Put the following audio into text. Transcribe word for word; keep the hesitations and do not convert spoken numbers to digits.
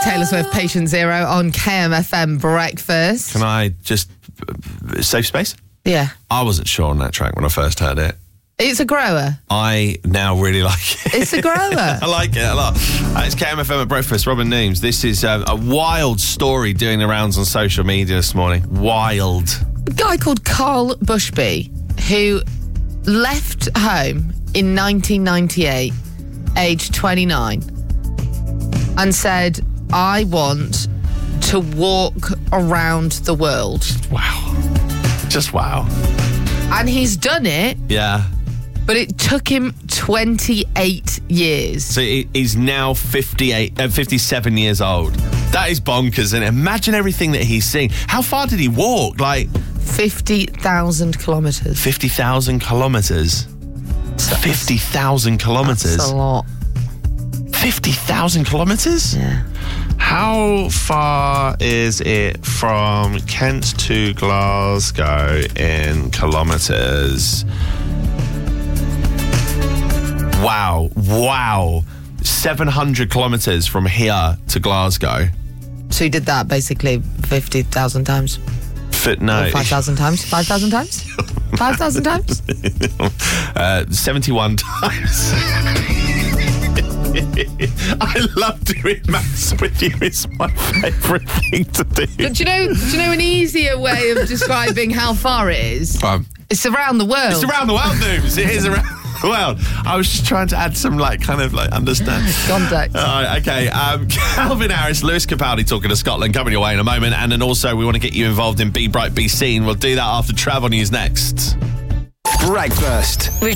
Taylor Swift, Patient Zero on K M F M Breakfast. Can I just... Safe space? Yeah. I wasn't sure on that track when I first heard it. It's a grower. I now really like it. It's a grower. I like it a lot. Uh, it's K M F M at Breakfast. Robin Nooms. This is uh, a wild story doing the rounds on social media this morning. Wild. A guy called Carl Bushby, who left home in nineteen ninety-eight, aged twenty-nine, and said, I want to walk around the world. Wow. Just wow. And he's done it. Yeah. But it took him twenty-eight years. So he, he's now fifty-eight, uh, fifty-seven years old. That is bonkers. And imagine everything that he's seen. How far did he walk? Like fifty thousand kilometres. fifty thousand kilometres. fifty thousand kilometres. That's a lot. fifty thousand kilometres? Yeah. How far is it from Kent to Glasgow in kilometres? Wow, wow. seven hundred kilometres from here to Glasgow. So he did that basically fifty thousand times. Fit, no. five thousand times? five thousand times? five thousand times? uh, seventy-one times. I love doing maths with you. It's my favourite thing to do. But do you know, do you know an easier way of describing how far it is? Um, it's around the world. It's around the world, Nooms. It is around the world. I was just trying to add some, like, kind of, like, understand. Context. All right, okay. Um, Calvin Harris, Lewis Capaldi talking to Scotland, coming your way in a moment. And then also we want to get you involved in Be Bright, Be Seen. We'll do that after Travel News next. Breakfast.